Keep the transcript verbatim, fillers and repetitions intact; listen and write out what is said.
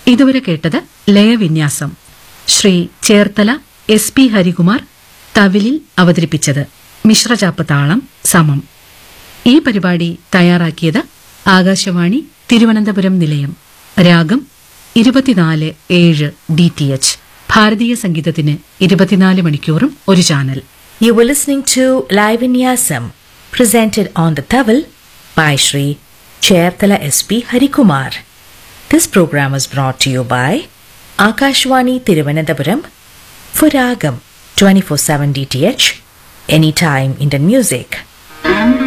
ഇതുവരെ കേട്ടത് ലയവിന്യാസം. Shri Cherthala S P Harikumar തവിലിൽ അവതരിപ്പിച്ചത്. മിശ്രചാപ്പ് താളം സമം. ഈ പരിപാടി തയ്യാറാക്കിയത് ആകാശവാണി തിരുവനന്തപുരം നിലയം. രാഗം ഇരുപത്തിനാല് ഏഴ് ഡി ടി എച്ച്. ഭാരതീയ സംഗീതത്തിന് ഇരുപത്തിനാല് മണിക്കൂറും ഒരു channel. You were listening to Live Vinyasam, presented on the Tawil by Shri Cherthala S P Harikumar. This program was brought to you by Akashwani Thiruvananthapuram for Ragam twenty-four seven D T H, anytime Indian music.